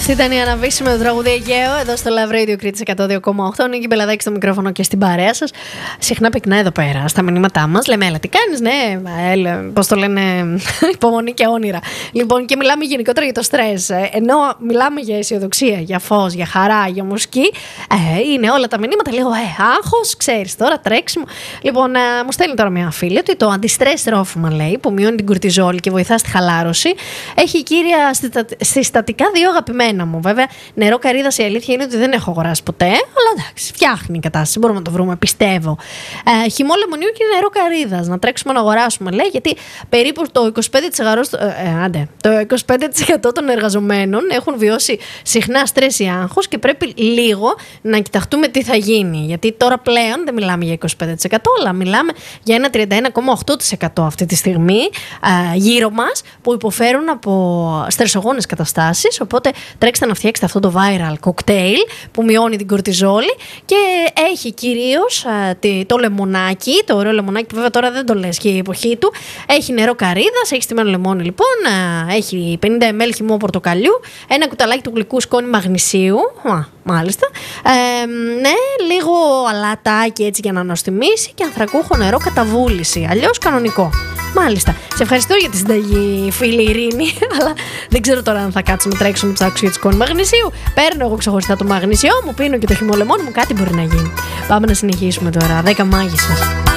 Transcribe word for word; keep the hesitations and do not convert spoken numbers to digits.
Αυτή ήταν η Αναβίση με το τραγούδι Αιγαίο εδώ στο Love Radio Κρήτης εκατό δύο κόμμα οκτώ. Νίκη Μπελαδάκη στο μικρόφωνο και στην παρέα σας. Συχνά πυκνά εδώ πέρα στα μηνύματά μας. Λέμε, έλα, τι κάνεις, ναι, πώς το λένε, υπομονή και όνειρα. Λοιπόν, και μιλάμε γενικότερα για το στρες. Ενώ μιλάμε για αισιοδοξία, για φως, για χαρά, για μουσική, ε, είναι όλα τα μηνύματα λίγο ε, άγχος, ξέρεις τώρα, τρέξιμο. Λοιπόν, ε, μου στέλνει τώρα μια φίλη ότι το αντιστρες ρόφημα, λέει, που μειώνει την κουρτιζόλη και βοηθά στη χαλάρωση, έχει κύρια συστατικά δύο αγαπημένα μου. Βέβαια, νερό καρύδας η αλήθεια είναι ότι δεν έχω αγοράσει ποτέ, αλλά εντάξει, φτιάχνει η κατάσταση. Μπορούμε να το βρούμε, πιστεύω. Ε, χυμό λεμονιού και νερό καρύδας. Να τρέξουμε να αγοράσουμε, λέει, γιατί περίπου το είκοσι πέντε τοις εκατό, ε, άντε, το είκοσι πέντε τοις εκατό των εργαζομένων έχουν βιώσει συχνά στρες ή άγχος και πρέπει λίγο να κοιταχτούμε τι θα γίνει. Γιατί τώρα πλέον δεν μιλάμε για είκοσι πέντε τοις εκατό, αλλά μιλάμε για ένα τριάντα ένα κόμμα οκτώ τοις εκατό αυτή τη στιγμή ε, γύρω μας που υποφέρουν από στρεσογόνες καταστάσεις. Οπότε τρέξτε να φτιάξετε αυτό το viral cocktail που μειώνει την κορτιζόλη και έχει κυρίως ε, το λεμονάκι, το ωραίο λεμονάκι που βέβαια τώρα δεν το λες και η εποχή του. Έχει νερό καρύδας, έχει στημένο λεμόνι λοιπόν, ε, έχει πενήντα μιλιλίτρα χυμό πορτοκαλιού, ένα κουταλάκι του γλυκού σκόνη μαγνησίου, α, μάλιστα, ε, ναι, λίγο αλατάκι έτσι για να νοστιμήσει και ανθρακούχο νερό κατά βούληση, αλλιώς κανονικό. Μάλιστα. Σε ευχαριστώ για τη συνταγή, φίλη Ειρήνη, αλλά δεν ξέρω τώρα αν θα κάτσουμε τρέξουμε ψάξω για τη σκόνη μαγνησίου. Παίρνω εγώ ξεχωριστά το μαγνησιό μου, πίνω και το χυμό λεμόνι μου, κάτι μπορεί να γίνει. Πάμε να συνεχίσουμε τώρα. δέκα μάγισσες.